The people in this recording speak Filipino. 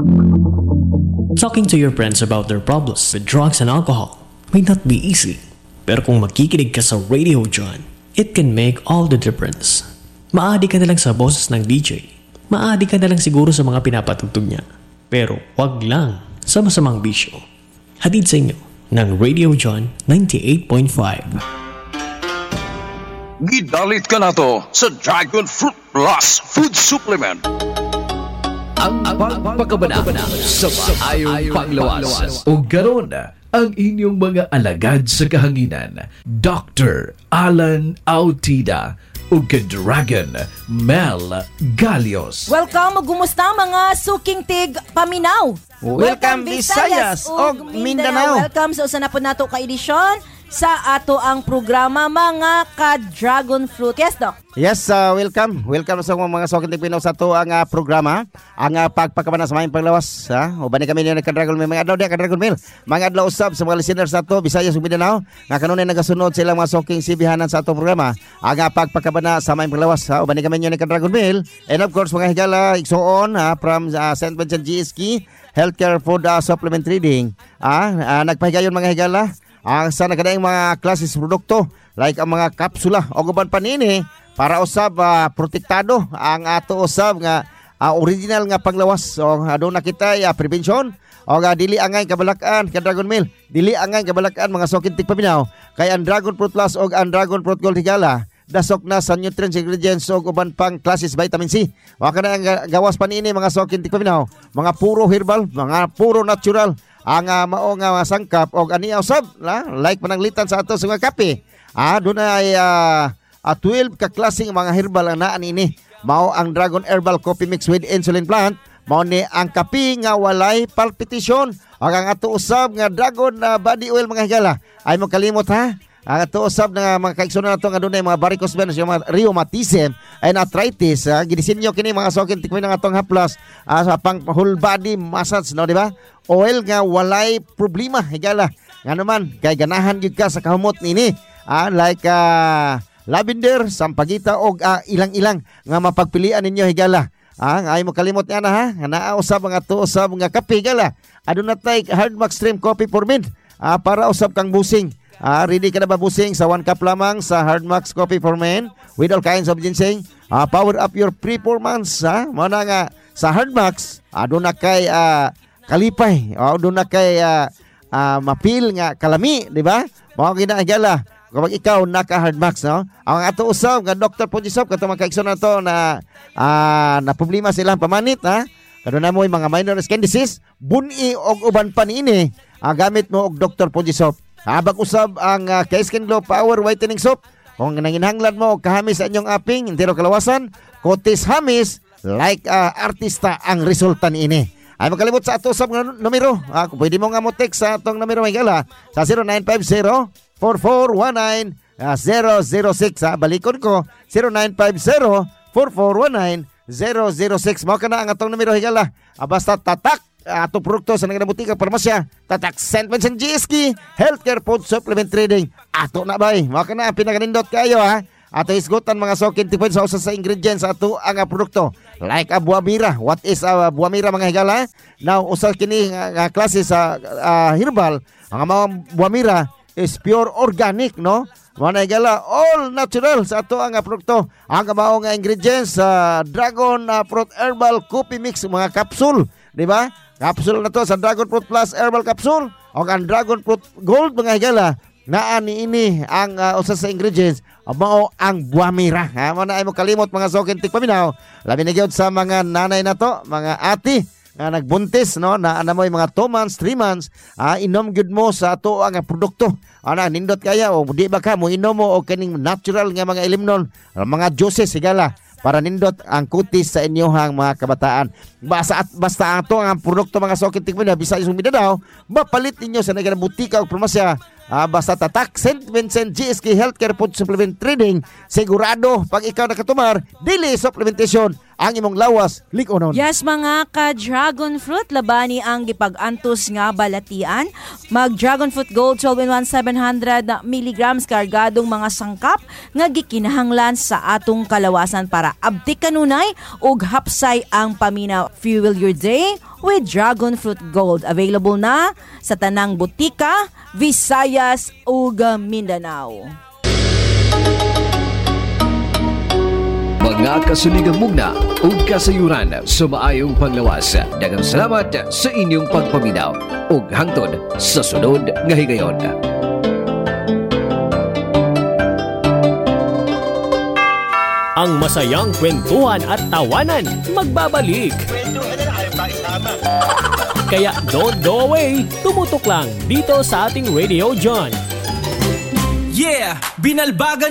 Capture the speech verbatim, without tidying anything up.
Talking to your friends about their problems with drugs and alcohol may not be easy, pero kung makikinig ka sa Radio John, it can make all the difference. Maadi ka na lang sa boses ng D J, maadi ka na lang siguro sa mga pinapatugtog niya, pero wag lang sa masamang bisyo. Hatid sa inyo ng Radio John ninety-eight point five. Gidalit ka na to sa Dragon Fruit Plus Food Supplement. Ang pagpakabana sa maayong panglawas. O garon ang inyong mga alagad sa kahanginan, Doctor Alan Autida o ka-Dragon Mel Galios. Welcome, gumusta mga suking tig paminaw. Welcome Visayas o Mindanao. Welcome sa usa na po nato ka edisyon sa ato ang programa mga ka-Dragon Fruit. Yes, Doc? Yes, uh, welcome. Welcome sa mga suking tig Pinaw sa ato ang uh, programa. Ang uh, pagpakabana sa mayong panglawas. Ha? O ba ni kami niya ka-Dragon Mail? Mga adlaw diya ka-Dragon Mail. Mga adlaw usab sa mga listeners sa ato, Visayas o Mindanao. Nga kanunay nagasunod sila mga suking sibihanan sa ato programa. Ang uh, pagpakabana sa mayong panglawas. Ha? O ba ni kami niya ka-Dragon Mail? And of course, mga higala, igsoon ha? From uh, Saint Vincent G S K Healthcare Food uh, Supplement Trading. Ah, uh, nagpahigayon mga higala. Ang uh, sa nagadaing mga klases produkto like ang mga kapsula o guban panini para usab uh, protektado ang ato usab nga uh, original nga panglawas. So aduna na kita uh, prevention o uh, dili angay kabalakan ka Dragon Mail, dili angay kabalakan mga sukintig paminaw kay ang Dragon Fruit Plus o ang Dragon Fruit Gold higala dasok na sa nutrients, ingredients o uban pang klases vitamin C. Wa kana ang gawas panini mga sukintig paminaw, mga puro herbal, mga puro natural. Ang uh, mao nga sangkap og ani usab la like pananglitan sa ato sa mga kape. Ah dunay uh, uh, twelve ka klaseng mga herbal ang naa nini. Mao ang Dragon Herbal Coffee Mix with Insulin Plant, mao ni ang kape nga walay palpitasyon. Ang ang ato usab nga Dragon uh, Body Oil mga higala. Ay mo kalimot ha. Ang ato usab nga mga kaigsunan nato nga dunay mga varicose veins, mga rheumatism and arthritis. Uh, ginisinyo kini mga sukin tikmin ng atong haplas uh, sa pang whole body massage no di ba? Oil nga walay problema higala. Nga naman kay ganahan gyud ka sa kahumot nini. Ah, like uh, lavender, sampagita og uh, ilang-ilang nga mapagpilian ninyo higala. Ah, ay mo kalimot niya na ha. Nga naa usab nga to usab nga kape higala. Aduna tay Hardmax Stream Coffee for Men. Ah, para usab kang busing. Ah, ready ka na ba busing sa one cup lamang sa Hardmax Coffee for Men with all kinds of ginseng. Ah, power up your performance ha. Mo na nga sa Hardmax aduna kay uh, kalipay o doon na kay uh, uh, mapil nga kalami, di ba? Mga ginagala kapag ikaw naka Hardmax, no? Ang ato usab nga Doctor Pujisop katong mga kaigsoon na to na uh, na problema silang pamanit ha. Kadto na mo yung mga minor skin disease, buni og uban pa niini, uh, gamit mo og Doctor Pujisop. Habag usab ang uh, K-Skin Glow Power Whitening Soap. Kung nanginhanglan mo og kahamis sa inyong aping, entero kalawasan, kutis hamis like uh, artista ang resulta niini. Ay makalimot sa ato sa numero. Ah, pwede mo nga mo text sa atong numero may gala sa zero nine five zero, four four one nine, zero zero six. Ah, balikon ko zero nine five zero, four four one nine, zero zero six. Mao kana ang atong numero higala. Ah, basta tatak ato produkto sa naganabutika parmasya. Tatak Saint Vincent G S K Healthcare Food Supplement Trading. Ato na bay. Mao kana ang pinakanindot kayo ha. Ato isgutan mga sokin tipid sa usa sa ingredients sa ato ang produkto. Like a buamira. What is a buamira mga higala? Now, usa kini nga klase sa uh, herbal. Ang mga buamira is pure organic, no? Mga higala, all natural sa ato ang produkto. Ang mao nga ingredients sa uh, Dragon uh, Fruit Herbal Coffee Mix, mga capsule, di ba? Capsule na to sa Dragon Fruit Plus Herbal Capsule. O ang Dragon Fruit Gold mga higala. Naan ni ini ang uh, usa sa ingredients mao ang buamira. Ha mo na ay mo kalimot mga sokin tik paminaw. Labi na gyud sa mga nanay na to, mga ati nga nagbuntis no na ana mo mga two months, three months, ah, inom gyud mo sa ato ang produkto. Ana nindot kaya o di ba ka mo inom mo og kaning natural nga mga ilimnon, mga juices sigala para nindot ang kutis sa inyohang mga kabataan. Basta at basta ato ang produkto mga sokin tik paminaw bisa isong Mindanao, mapalit ninyo sa nagana butika o farmasya. Ah, basta tatak Saint Vincent G S K Healthcare Food Supplement Trading, sigurado pag ikaw nakatumar, dili supplementation ang imong lawas likonon. Yes, mga ka-dragon fruit, labani ang gipag-antos nga balatian. Mag-dragon fruit gold twelve in one seven hundred milligrams kargadong mga sangkap nga gikinahanglan sa atong kalawasan para abti kanunay ug hapsay ang paminaw. Fuel your day with dragon fruit gold. Available na sa tanang butika, Visayas ug Mindanao. Mga kasuligang mugna o kasayuran sa maayong panglawas. Daghang salamat sa inyong pagpaminaw ug hangtod sa sunod nga higayon. Ang masayang kwentuhan at tawanan magbabalik. Kaya don't go away, tumutok lang dito sa ating Radio John. Yeah! Binalbagan